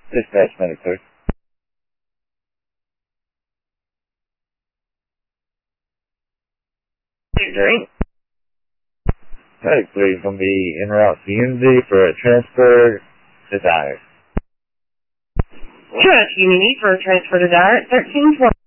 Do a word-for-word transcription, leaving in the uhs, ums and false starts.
Dispatch medic, sir. Drink. Medic three is going to be en route to Unity for a transfer desired. Trust Unity for a transfer desired thirteen twenty.